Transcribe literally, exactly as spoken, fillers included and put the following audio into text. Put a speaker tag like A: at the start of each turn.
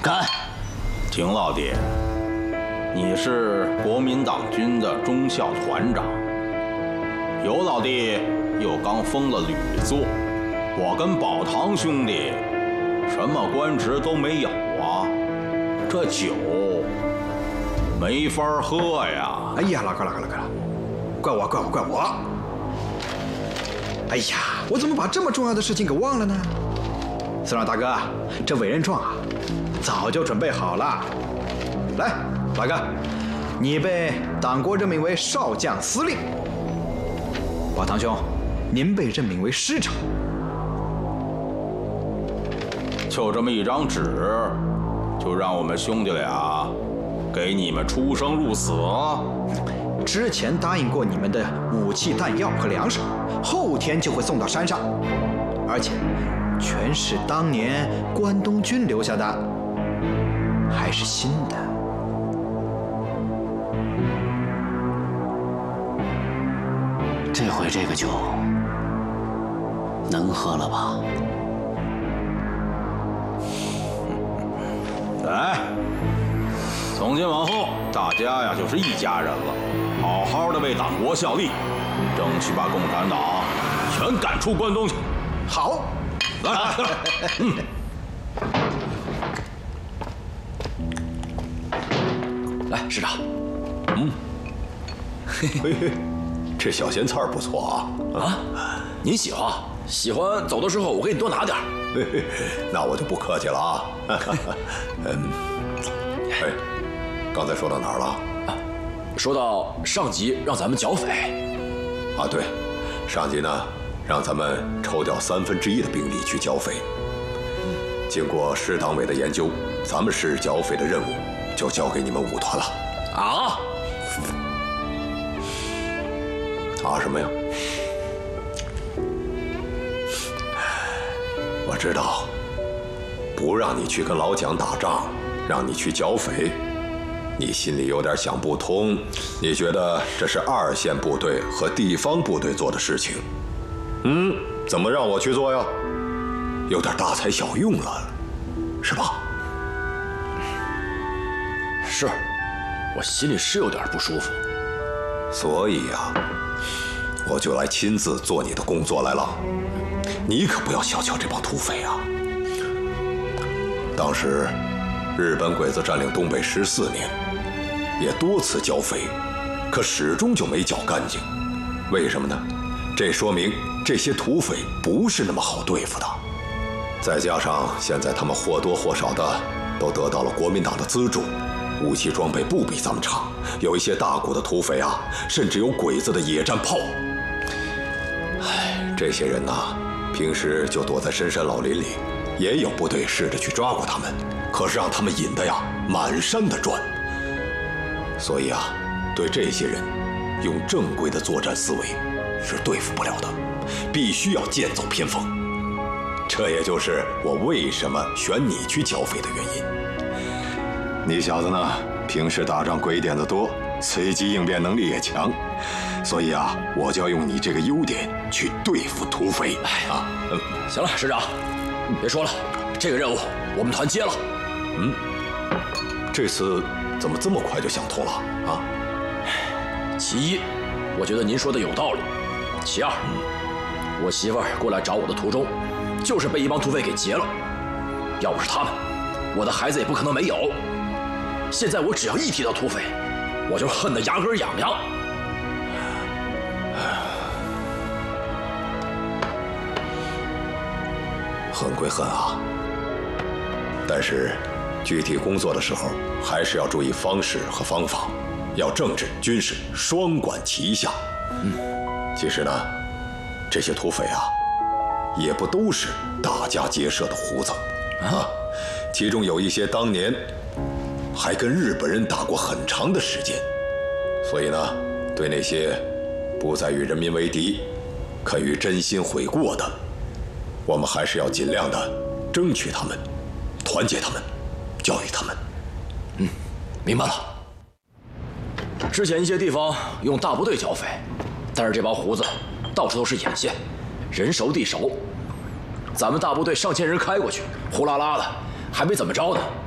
A: 干！
B: 廷老弟，你是国民党军的中校团长，尤老弟又刚封了旅座，我跟宝堂兄弟什么官职都没有啊，这酒没法喝呀！
C: 哎呀，老哥老哥老哥，怪我怪我怪我！哎呀，我怎么把这么重要的事情给忘了呢？司长大哥，这委任状啊，早就准备好了。来，老哥，你被党国任命为少将司令，宝堂兄，您被任命为师长。
B: 就这么一张纸，就让我们兄弟俩给你们出生入死？
C: 之前答应过你们的武器弹药和粮食，后天就会送到山上，而且全是当年关东军留下的，还是新的。
A: 这回这个酒能喝了吧？
B: 来，从今往后，大家呀就是一家人了，好好的为党国效力，争取把共产党全赶出关东去。
C: 好，
B: 来，嗯，
D: 来，师长。
B: 嗯，
E: 嘿嘿，这小咸菜不错啊！
D: 啊，您喜欢？喜欢，走的时候我给你多拿点儿。
E: 嘿嘿，那我就不客气了啊。嗯，哎，刚才说到哪儿了？
D: 啊，说到上级让咱们剿匪。
E: 啊，对，上级呢让咱们抽调三分之一的兵力去剿匪。经过市党委的研究，咱们市剿匪的任务就交给你们五团了。
D: 啊？
E: 啊什么呀？我知道，不让你去跟老蒋打仗，让你去剿匪，你心里有点想不通。你觉得这是二线部队和地方部队做的事情，嗯，怎么让我去做呀？有点大材小用了，是吧？
D: 是，我心里是有点不舒服。
E: 所以呀、啊，我就来亲自做你的工作来了。你可不要小瞧这帮土匪啊！当时日本鬼子占领东北十四年，也多次剿匪，可始终就没剿干净。为什么呢？这说明这些土匪不是那么好对付的。再加上现在他们或多或少的都得到了国民党的资助，武器装备不比咱们差，有一些大股的土匪啊，甚至有鬼子的野战炮。唉，这些人呐、啊，平时就躲在深山老林里，也有部队试着去抓过他们，可是让他们引得呀满山的转。所以啊，对这些人，用正规的作战思维是对付不了的，必须要剑走偏锋。这也就是我为什么选你去剿匪的原因。你小子呢，平时打仗鬼点子多，随机应变能力也强，所以啊，我就要用你这个优点去对付土匪。哎啊，
D: 嗯，行了，师长，别说了，这个任务我们团接了。
E: 嗯，这次怎么这么快就想通了啊？
D: 其一，我觉得您说的有道理；其二，嗯、我媳妇儿过来找我的途中，就是被一帮土匪给劫了。要不是他们，我的孩子也不可能没有。现在我只要一提到土匪，我就恨得牙根痒痒。
E: 恨归恨啊，但是具体工作的时候还是要注意方式和方法，要政治军事双管齐下。嗯，其实呢，这些土匪啊，也不都是大家结社的胡子啊，其中有一些当年还跟日本人打过很长的时间，所以呢，对那些不再与人民为敌，肯于真心悔过的，我们还是要尽量的争取他们，团结他们，教育他们。
D: 嗯，明白了。之前一些地方用大部队剿匪，但是这帮胡子到处都是眼线，人熟地熟。咱们大部队上千人开过去，呼啦啦的，还没怎么着呢，